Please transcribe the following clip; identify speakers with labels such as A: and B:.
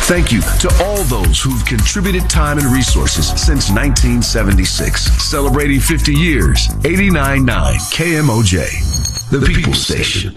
A: Thank you to all those who've contributed time and resources since 1976. Celebrating 50 years, 89.9 KMOJ, the People's Station.